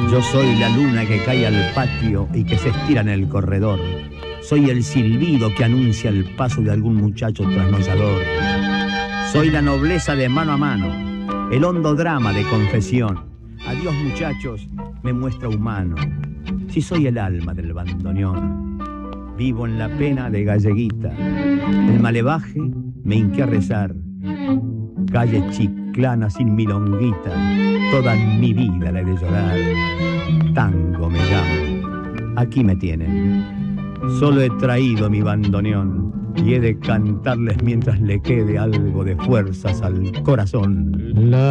Yo soy la luna que cae al patio y que se estira en el corredor. Soy el silbido que anuncia el paso de algún muchacho trasnozador. Soy la nobleza de mano a mano, el hondo drama de confesión. Adiós muchachos, me muestra humano, si soy el alma del bandoneón. Vivo en la pena de Galleguita, el malevaje me hinqué a rezar. Calle Chiclana sin milonguita, toda mi vida la he de llorar. Tango me llamo, aquí me tienen. Solo he traído mi bandoneón y he de cantarles mientras le quede algo de fuerzas al corazón.